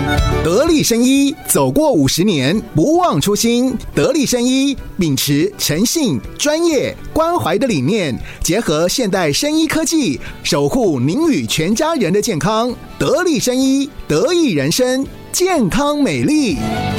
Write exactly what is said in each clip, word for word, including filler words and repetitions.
得力生医走过五十年，不忘初心。得力生医秉持诚信、专业、关怀的理念，结合现代生医科技，守护您与全家人的健康。得力生医，得益人生，健康美丽。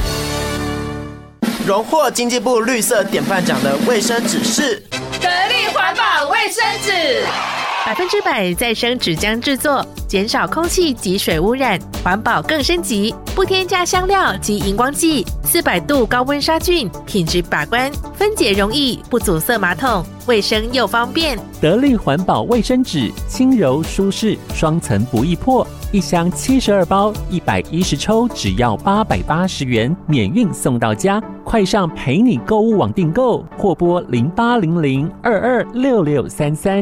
荣获经济部绿色典范奖的卫生纸是得力环保卫生纸， 百分之百再生纸浆制作，减少空气及水污染，环保更升级，不添加香料及荧光剂，四百度高温杀菌，品质把关，分解容易，不阻塞马桶，卫生又方便。 得力环保卫生纸，轻柔舒适，双层不易破，一箱七十二包，一百一十抽，只要八百八十元，免运送到家。快上陪你购物网订购，或拨零八零零二二六六三三。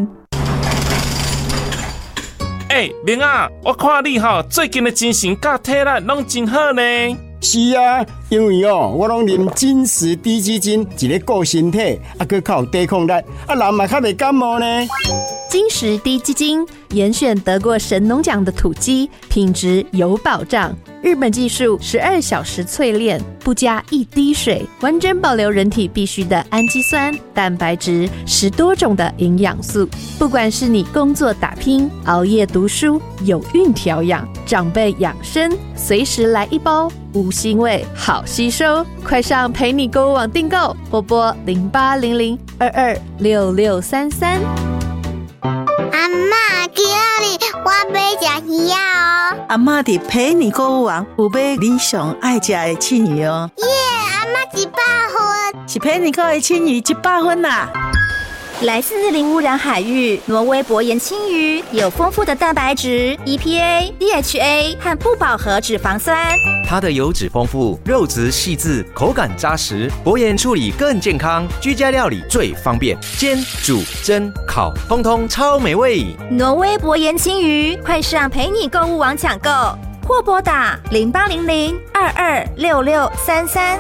哎，明啊，我看你哈最近的精神甲体力拢真好呢。 是啊，因为哦，我拢啉金石低基金，一个顾身体，啊，佮较有抵抗力，啊，人嘛较袂感冒呢。 金石低基金严选得过神农奖的土鸡，品质有保障。日本技术十二小时淬炼，不加一滴水，完整保留人体必需的氨基酸、蛋白质，十多种的营养素。不管是你工作打拼、熬夜读书、有孕调养、长辈养生，随时来一包，无腥味，好吸收。快上陪你购物网订购，或拨零八零零二二六六三三。 阿嬷，今日我要吃鱼哦。 阿嬷伫陪你购物网有买你上爱吃的青鱼哦。 耶，阿嬷一百分， 是陪你购的青鱼一百分啦。 来自零污染海域，挪威薄盐青鱼有丰富的蛋白质、E P A、D H A 和不饱和脂肪酸。 它的油脂丰富，肉质细致，口感扎实，薄盐处理更健康，居家料理最方便，煎、煮、蒸、烤，通通超美味。 挪威薄盐青鱼，快上陪你购物网抢购，或拨打零八零零二二六六三三。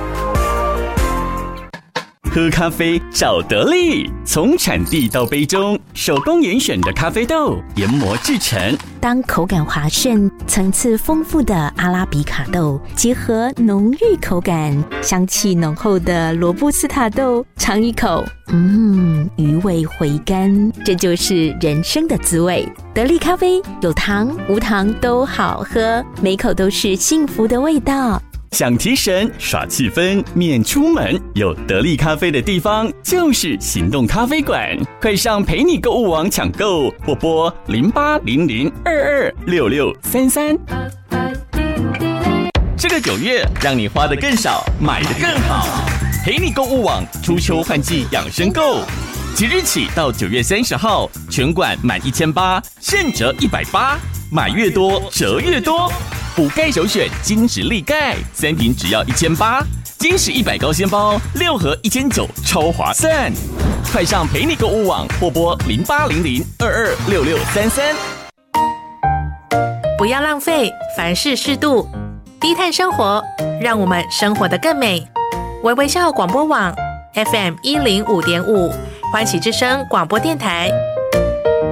喝咖啡找得力，从产地到杯中，手工严选的咖啡豆研磨制成。 当口感滑顺、层次丰富的阿拉比卡豆结合浓郁口感、香气浓厚的罗布斯塔豆，尝一口，嗯，余味回甘，这就是人生的滋味。得力咖啡有糖无糖都好喝，每口都是幸福的味道。 想提神耍气氛免出门，有得力咖啡的地方就是行动咖啡馆。快上陪你购物网抢购，或拨零八零零二二六六三三。这个九月让你花得更少，买得更好。陪你购物网初秋换季养生购，即日起到九月三十号，全馆满一千八，现折一百八，买越多折越多。补钙首选金石力钙，三瓶只要一千八，金石一百高纤包六盒一千九，超划算！快上陪你购物网，或拨零八零零二二六六三三。 不要浪费，凡事适度，低碳生活，让我们生活得更美。微微笑广播网 F M 一零五点五，欢喜之声广播电台。